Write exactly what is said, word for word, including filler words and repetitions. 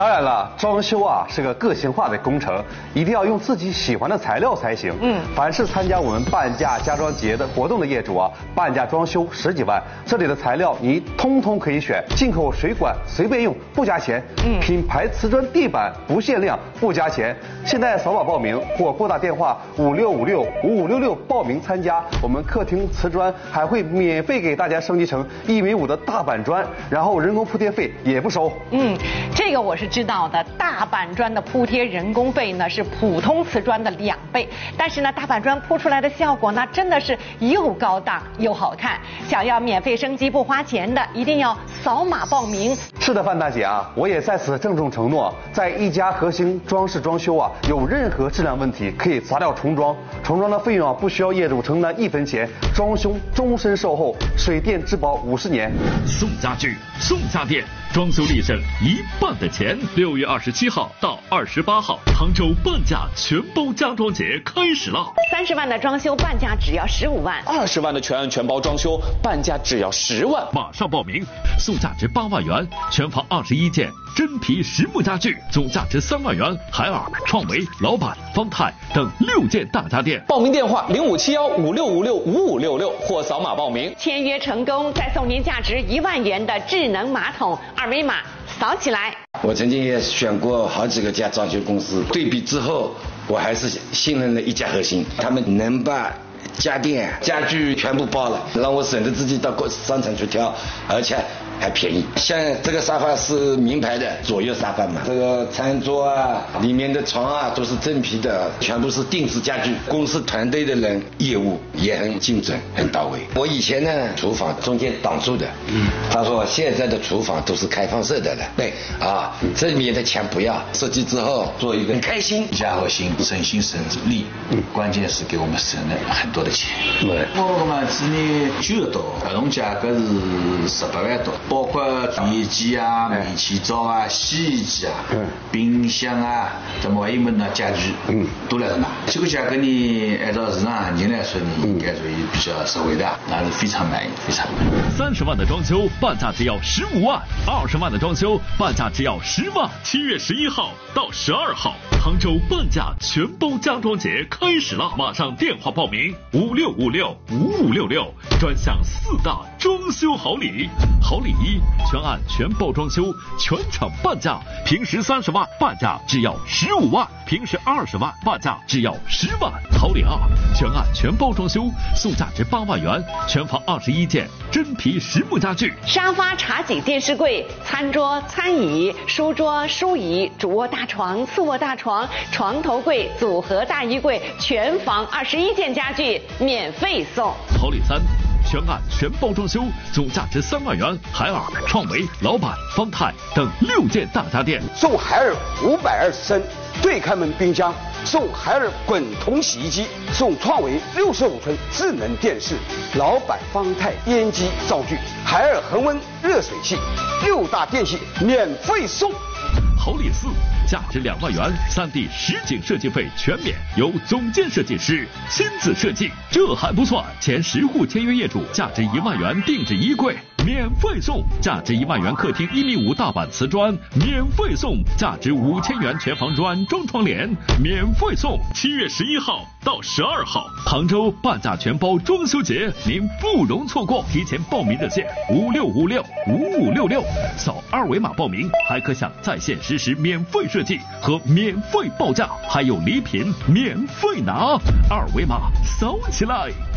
当然了，装修啊是个个性化的工程，一定要用自己喜欢的材料才行。嗯，凡是参加我们半价家装节的活动的业主啊，半价装修十几万，这里的材料你通通可以选，进口水管随便用不加钱。嗯，品牌瓷砖地板不限量不加钱。现在扫码报名或拨打电话五六五六五五六六报名参加，我们客厅瓷砖还会免费给大家升级成一米五的大板砖，然后人工铺贴费也不收。 嗯，这个我是知道的，大板砖的铺贴人工费呢是普通瓷砖的两倍，但是呢大板砖铺出来的效果呢真的是又高档又好看。想要免费升级不花钱的，一定要扫码报名。 是的，范大姐啊，我也在此郑重承诺，在一家核心装饰装修啊，有任何质量问题可以砸掉重装，重装的费用啊不需要业主承担一分钱，装修终身售后，水电质保五十年。 送家具，送家电，装修立省一半的钱。六月二十七号到二十八号，杭州半价全包家装节开始了。 三十万的装修半价只要十五万， 二十万的全案全包装修半价只要十万。 马上报名，送价值八万元，全房二十一件真皮实木家具，总价值三万元，海尔、创维、老板、方太等六件大家电。 报名电话零五七幺五六五六五五六六或扫码报名。 签约成功再送您价值一万元的智能马桶，二维码扫起来。 我曾经也选过好几个家装修公司，对比之后，我还是信任了一家核心，他们能把家电、家具全部包了，让我省得自己到商场去挑，而且还便宜。像这个沙发是名牌的左右沙发嘛，这个餐桌啊，里面的床啊都是真皮的，全部是定制家具。公司团队的人业务也很精准，很到位。我以前呢，厨房中间挡住的，嗯，他说现在的厨房都是开放式的了，对啊，这里面的钱不要，设计之后做一个很开心。 家和心省心省力，嗯，关键是给我们省了很多的钱。 对， 我嘛今年九十多，合同价格是十八万多，包括电机啊、煤气灶啊、洗衣机啊、嗯、冰箱啊，怎么还有么呢家具，嗯，都来着呢。这个价格呢，按照市场行情来说呢，应该属于比较实惠的，那是非常满意，非常满意。 三十万的装修半价只要十五万，二十万的装修半价只要十万。七月十一号到十二号，杭州半价全包家装节开始了，马上电话报名五六五六五五六六，专享四大装修好礼。好礼一，全案全包装修，全场半价，平时三十万半价只要十五万，平时二十万半价只要十万。好礼二，全案全包装修，送价值八万元，全房二十一件真皮实木家具， 沙发、茶几、电视柜、餐桌、餐椅、书桌、书椅、主卧大床、次卧大床、床头柜、组合大衣柜，全房二十一件家具免费送。 好礼三，全案全包装修，总价值三万元，海尔、创维、老板、方太等六件大家电。 送海尔五百二十升对开门冰箱，送海尔滚筒洗衣机，送创维六十五寸智能电视，老板方太烟机灶具，海尔恒温热水器，六大电器免费送。 好礼四，价值两万元，三 D 实景设计费全免，由总监设计师亲自设计。这还不算，前十户签约业主价值一万元定制衣柜免费送，价值一万元客厅一米五大板瓷砖免费送，价值五千元全房软装窗帘免费送。七月十一号到十二号，杭州半价全包装修节，您不容错过。提前报名热线五六五六五五六六，扫二维码报名，还可享在线实时免费设计和免费报价，还有礼品免费拿，二维码扫起来。